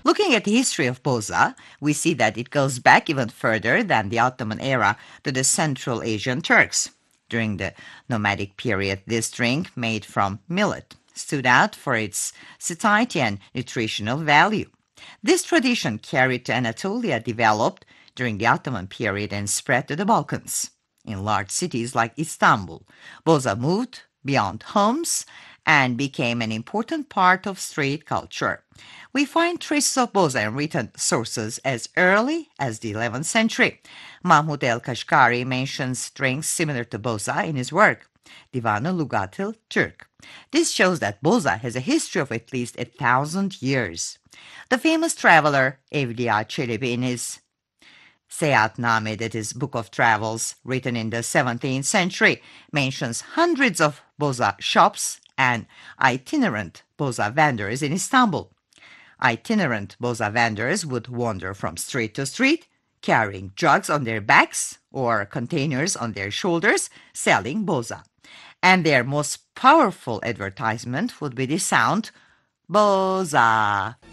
Looking at the history of boza, we see that it goes back even further than the Ottoman era to the Central Asian Turks. During the nomadic period, this drink, made from millet, stood out for its satiety and nutritional value. This tradition, carried to Anatolia, developed during the Ottoman period and spread to the Balkans. In large cities like Istanbul, boza moved beyond homes and became an important part of street culture. We find traces of boza in written sources as early as the 11th century. Mahmud el-Kashgari mentions drinks similar to boza in his work, Divan-ı Lugat-ı Türk. This shows that boza has a history of at least 1,000 years. The famous traveler Evliya Çelebi, in his Seyahatname, that is Book of Travels, written in the 17th century, mentions hundreds of boza shops and itinerant boza vendors in Istanbul. Itinerant boza vendors would wander from street to street, carrying jugs on their backs or containers on their shoulders, selling boza. And their most powerful advertisement would be the sound boza.